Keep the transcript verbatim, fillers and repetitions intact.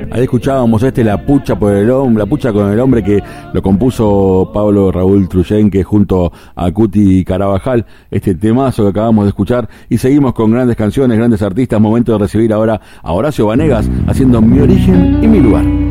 Ahí escuchábamos este La Pucha por el hombre, La Pucha con el hombre, que lo compuso Pablo Raúl Truyenque junto a Cuti Carabajal, este temazo que acabamos de escuchar, y seguimos con grandes canciones, grandes artistas. Momento de recibir ahora a Horacio Vanegas haciendo Mi Origen y Mi Lugar.